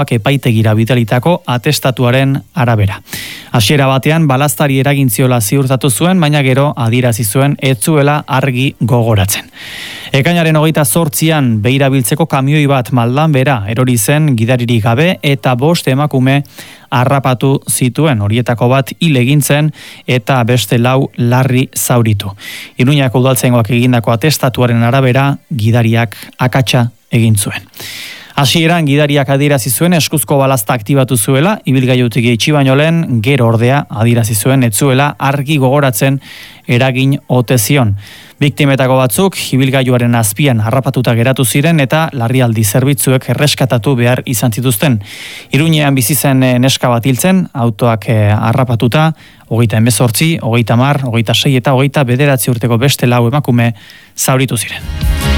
epaitegira bidalitako atestatuaren arabera. Hasiera batean balaztari eragintziola ziurtatu zuen, baina gero adierazi zuen ez zuela argi gogoratzen. Ekainaren 28an beira biltzeko kamioi bat maldan bera erori zen gidaririk gabe eta 5 emakume harrapatu zituen, horietako bat hil egin zen eta beste 4 larri zauritu. Iruñako udaltzaingoak egindako atestatuaren arabera gidariak akatsa egin zuen. Hasieran gidariak adierazi zuen eskuzko balazta aktibatu zuela, ibilgailutik jaitsi baino lehen, gero ordea adierazi zuen ez zuela argi gogoratzen eragin ote zion. Biktimetako batzuk ibilgailuaren azpian harrapatuta geratu ziren eta larrialdi zerbitzuek erreskatatu behar izan zituzten. Iruñean bizi zen neska bat hil zen, autoak harrapatuta, 38, 30, 26 eta 29 urteko beste 4 emakume zauritu ziren.